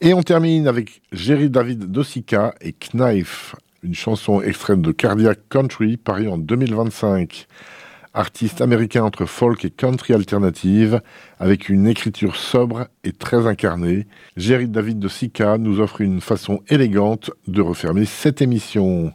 Et on termine avec Jerry David Dosica et Knife, une chanson extraite de Cardiac Country, parue en 2025. Artiste américain entre folk et country alternative, avec une écriture sobre et très incarnée, Jerry David Dosica nous offre une façon élégante de refermer cette émission.